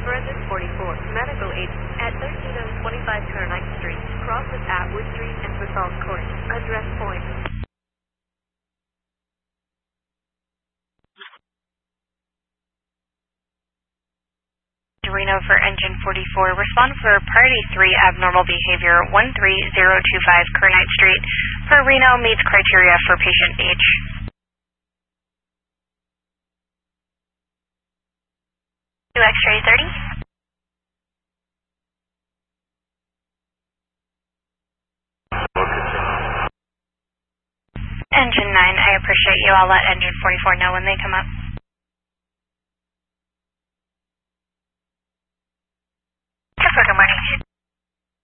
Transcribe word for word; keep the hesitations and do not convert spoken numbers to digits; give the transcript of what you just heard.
Forensic forty-four, medical agent at thirteen twenty-five Carolina Street, crosses Atwood Street and Basalt Court. Address point. Reno for engine forty-four. Respond for party three abnormal behavior one three zero two five Carolina Street. Per Reno meets criteria for patient H. X-ray thirty. Engine nine, I appreciate you. I'll let engine forty-four know when they come up.